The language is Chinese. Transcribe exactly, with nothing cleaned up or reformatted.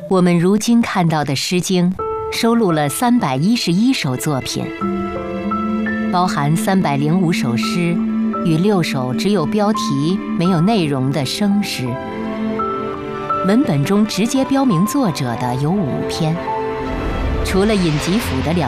我们如今看到的《诗经》，收录了三百一十一首作品，包含三百零五首诗与六首只有标题没有内容的生诗。文本中直接标明作者的有五篇，除了尹吉甫的两